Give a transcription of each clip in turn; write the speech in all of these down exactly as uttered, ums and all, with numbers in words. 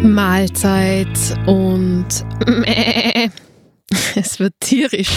Mahlzeit und äh, es wird tierisch.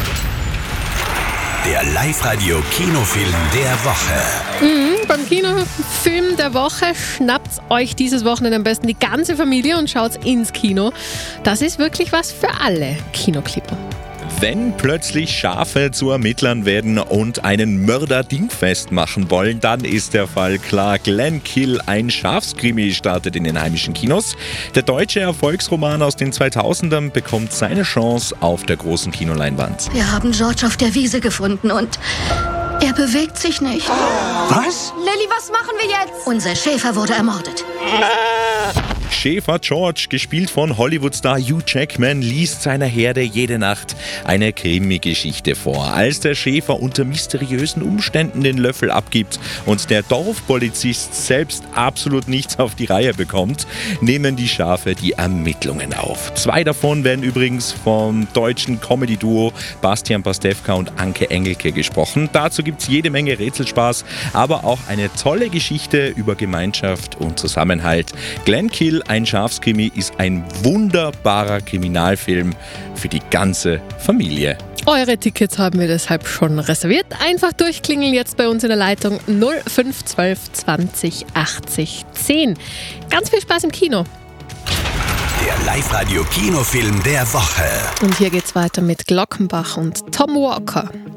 Der Live-Radio-Kinofilm der Woche. Mhm, beim Kinofilm der Woche schnappt euch dieses Wochenende am besten die ganze Familie und schaut ins Kino. Das ist wirklich was für alle Kinoklipper. Wenn plötzlich Schafe zu Ermittlern werden und einen Mörder dingfest machen wollen, dann ist der Fall klar. Glenkill, ein Schafskrimi, startet in den heimischen Kinos. Der deutsche Erfolgsroman aus den zweitausendern bekommt seine Chance auf der großen Kinoleinwand. Wir haben George auf der Wiese gefunden und er bewegt sich nicht. Was? Lilly, was machen wir jetzt? Unser Schäfer wurde ermordet. Schäfer George, gespielt von Hollywood-Star Hugh Jackman, liest seiner Herde jede Nacht eine Krimi-Geschichte vor. Als der Schäfer unter mysteriösen Umständen den Löffel abgibt und der Dorfpolizist selbst absolut nichts auf die Reihe bekommt, nehmen die Schafe die Ermittlungen auf. Zwei davon werden übrigens vom deutschen Comedy-Duo Bastian Pastewka und Anke Engelke gesprochen. Dazu gibt es jede Menge Rätselspaß, aber auch eine tolle Geschichte über Gemeinschaft und Zusammenhalt. Glenkill, ein Schafskrimi, ist ein wunderbarer Kriminalfilm für die ganze Familie. Eure Tickets haben wir deshalb schon reserviert. Einfach durchklingeln jetzt bei uns in der Leitung null fünf eins zwei zwanzig achtzig zehn. Ganz viel Spaß im Kino. Der Live-Radio-Kinofilm der Woche. Und hier geht's weiter mit Glockenbach und Tom Walker.